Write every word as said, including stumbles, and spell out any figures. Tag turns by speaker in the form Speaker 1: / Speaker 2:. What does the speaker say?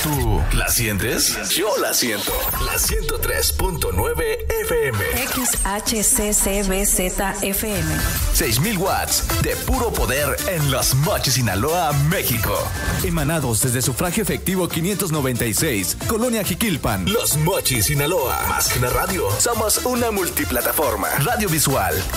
Speaker 1: ¿Tú la sientes? Yo la siento. La ciento tres punto nueve F M.
Speaker 2: X H C C B Z F M.
Speaker 1: seis mil watts de puro poder en Los Mochis, Sinaloa, México.
Speaker 3: Emanados desde Sufragio Efectivo quinientos noventa y seis, Colonia Jiquilpan.
Speaker 1: Los Mochis, Sinaloa. Más que una radio, somos una multiplataforma. Radio visual,